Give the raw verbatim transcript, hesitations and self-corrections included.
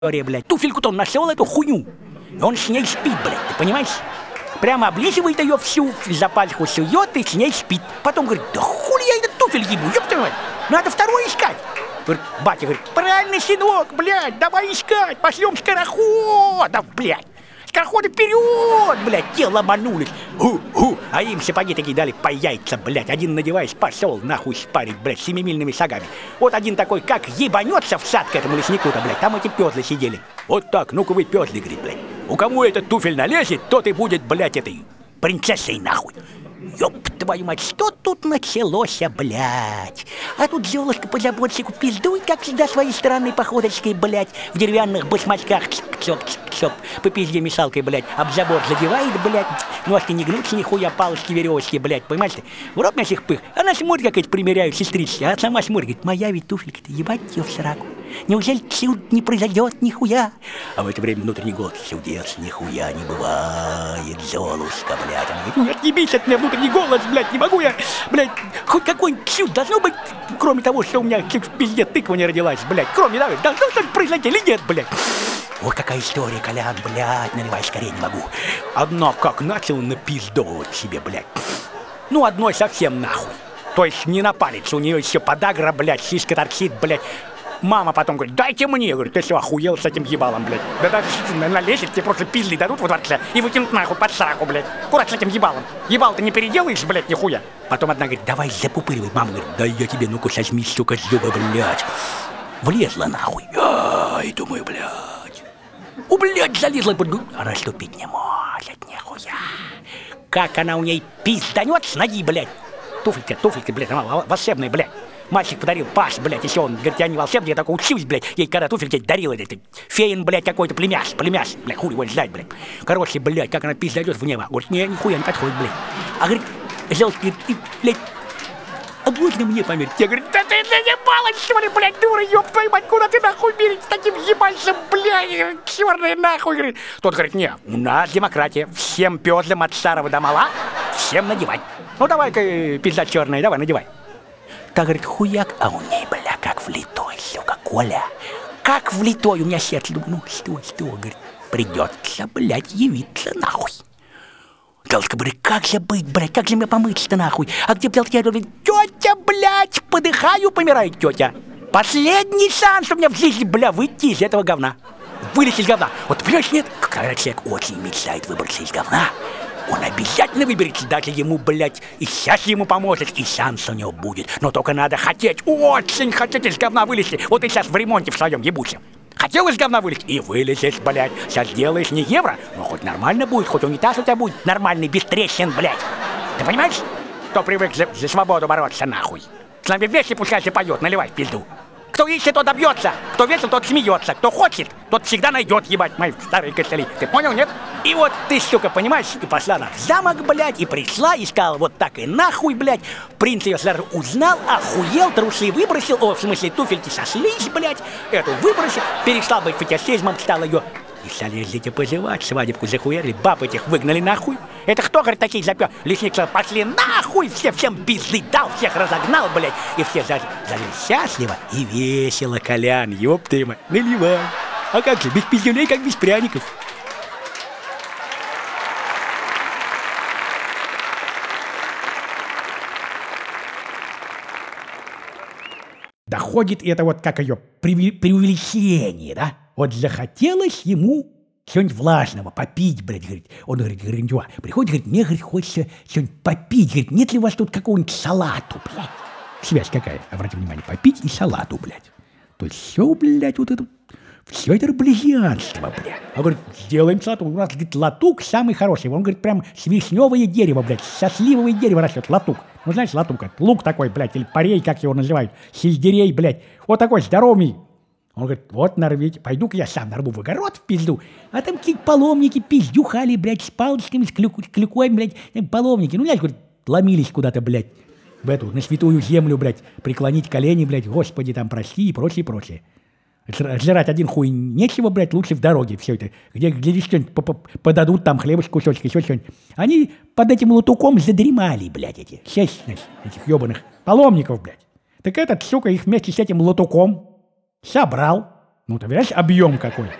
блядь. Туфельку-то он нашел эту хуйню. И он с ней спит, блядь, ты понимаешь? Прямо облизывает ее всю, за пальчику сует и с ней спит. Потом говорит, да хули я этот туфель ебу, ёб твою мать, надо второй искать. Говорит, батя говорит, правильно, сынок, блядь, давай искать, пошлем скороходов, блядь. Скороходы вперед, блядь, те ломанулись. У-у, а им сапоги такие дали по яйца, блядь. Один, надеваясь, пошел нахуй спарить, блядь, семимильными шагами. Вот один такой, как ебанется в сад к этому леснику-то, блядь, там эти пёзлы сидели. Вот так, ну-ка вы пёзлы, говорит, блядь. У кого этот туфель налезет, тот и будет, блядь, этой принцессой нахуй. Ёб твою мать, что тут началось, блядь? А тут Зёлушка по заборчику пиздует, как всегда, своей странной походочкой, блядь, в деревянных башмачках, чоп-чоп, по пизде мешалкой, блядь, об забор задевает, блядь, ножки не гнутся, нихуя, палочки, веревочки, блядь, понимаешь ты? В рот на сих пых, она смотрит, как эти примеряют сестрички, а сама смотрит, говорит, моя ведь туфелька-то, ебать её в сраку. Неужели чуд не произойдет, нихуя? А в это время внутренний голос, чудес, нихуя не бывает, Золушка, блядь. Она говорит, ну отъебись от меня, внутренний голос, блядь, не могу я, блядь, хоть какой-нибудь чуд должно быть, кроме того, что у меня в пизде тыква не родилась, блядь, кроме того, должно что-то произойти или нет, блядь. Вот какая история, Колян, блядь, наливай скорее, не могу. Одно как начал напиздовывать себе, блядь. Ну, одной совсем нахуй. То есть не на палец, у нее еще подагра, блядь, сиська торчит, блядь. Мама потом говорит, дайте мне, говорит, ты что, охуел с этим ебалом, блядь? Да даже налезет, тебе просто пизды дадут во дворце и выкинут нахуй под сраку, блядь. Куда с этим ебалом? Ебал ты не переделаешь, блядь, нихуя. Потом одна говорит, давай запупыривай. Мама говорит, да я тебе, ну-ка, сожми, сука, зубы, блядь. Влезла нахуй. Ай, думаю, блядь. У, блядь, залезла под губу. Расступить не может, нихуя. Как она у ней пизданет с ноги, блядь. Туфелька, туфелька, блядь, она волшебная, блядь. Мальчик подарил, Паш, блядь, еще он, говорит, я не волшебник, я только учусь, блядь. Ей когда туфельки дарил, это, феин, блядь, какой-то племяш, племяш, блядь, хуй его знать, блядь. Короче, блядь, как она пиздает в небо. Говорит, не, нихуя не подходит, блядь. А, говорит, Зелушка, говорит, ты, блядь, а можно мне померить? Я говорю, да ты заебалась, что ли, блядь, дура, ёб твою мать, куда ты нахуй мерить с таким ебальцем, блядь, черный нахуй, говорит. Тот говорит, не, у нас демократия, всем пёзлям от старого до мала, всем надевай. Ну давай-ка, пизда черная, давай, надевай. Так, говорит, хуяк, а у ней, бля, как влитой, сука, Коля. Как влитой, у меня сердце, думаю, ну что, что, говорит, придется, блядь, явиться нахуй. Золушка говорит, как же быть, блядь, как же мне помыться-то нахуй? А где, блядь, я говорю, тетя, блядь, подыхаю, помирает тетя. Последний шанс у меня в жизни, бля, выйти из этого говна. Вылезть из говна. Вот, понимаешь, нет? Когда человек очень мечтает выбраться из говна, он обязательно выберется, даже ему, блядь, и сейчас ему поможет, и шанс у него будет. Но только надо хотеть, очень хотеть из говна вылезти. Вот ты сейчас в ремонте в своем ебучем. Хотел из говна вылезть и вылезешь, блядь. Сейчас делаешь не евро, но хоть нормально будет, хоть унитаз у тебя будет нормальный, без трещин, блядь. Ты понимаешь? Кто привык за, за свободу бороться, нахуй. С нами вместе пускай поет, наливай в пизду. Кто ищет, тот добьется. Кто весел, тот смеется. Кто хочет, тот всегда найдет, ебать, мои старые костыли. Ты понял, нет? И вот ты, сука, понимаешь, и пошла она в замок, блядь, и пришла, и сказала, вот так и нахуй, блядь. Принц ее сразу узнал, охуел, трусы выбросил, о, в смысле, туфельки сошлись, блядь. Эту выбросил, перестал быть фетишизмом, стал ее. И стали ездить позевать, свадебку захуярили, баб этих выгнали нахуй. Это кто, говорит, такие запё? Лесник сказал, пошли нахуй, все всем пизды дал, всех разогнал, блядь. И все зажили счастливо и весело, Колян, ёб ты мать, наливай. А как же, без пиздюлей, как без пряников. Доходит это вот как ее преувеличение, да? Вот захотелось ему что-нибудь влажного, попить, блядь, говорит. Он говорит, говорит, приходит, говорит, мне, говорит, хочется что-нибудь попить. Говорит, нет ли у вас тут какого-нибудь салату, блядь? Связь какая, обратите внимание, попить и салату, блядь. То есть все, блядь, вот это, все это близианство, блядь. Он говорит, сделаем салату, у нас, говорит, латук самый хороший. Он, говорит, прям с вишневое дерево, блядь, со сливовое дерево растет, латук. Ну, знаешь, латук, это лук такой, блядь, или парей, как его называют, сельдерей, блядь. Вот такой здоровый. Он говорит, вот нарвите, пойду-ка я сам нарву в огород в пизду. А там какие-то паломники пиздюхали, блядь, с палочками, с клюк, клюкой, блядь, паломники. Ну, знаешь, говорит, ломились куда-то, блядь, в эту, на святую землю, блядь, преклонить колени, блядь, Господи, там, прости и прочее, прочее. Жрать один хуй нечего, блядь, лучше в дороге все это. Где, где что-нибудь подадут, там хлебушек, кусочек, еще что-нибудь. Они под этим лутуком задремали, блядь, эти, шесть, значит, этих ебаных паломников, блядь. Так этот, сука, их вместе с этим лутуком собрал, Ну, ты видишь, объем какой.